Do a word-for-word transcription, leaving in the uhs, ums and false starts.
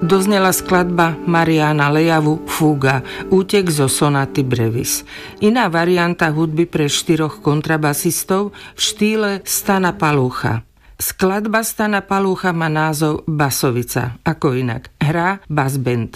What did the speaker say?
doznela skladba Mariana Lejavu Fuga, útek zo sonaty Brevis. Iná varianta hudby pre štyroch kontrabasistov v štýle Stana Palúcha. Skladba Stana Palúcha má názov Basovica, ako inak hrá bass band.